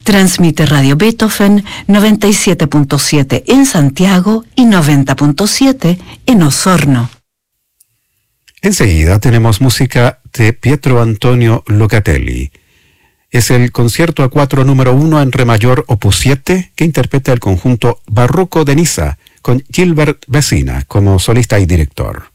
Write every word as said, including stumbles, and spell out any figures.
Transmite Radio Beethoven noventa y siete punto siete en Santiago y noventa punto siete en Osorno. Enseguida tenemos música de Pietro Antonio Locatelli. Es el concierto a cuatro número uno en re mayor opus siete que interpreta el conjunto Barroco de Niza con Gilbert Vecina como solista y director.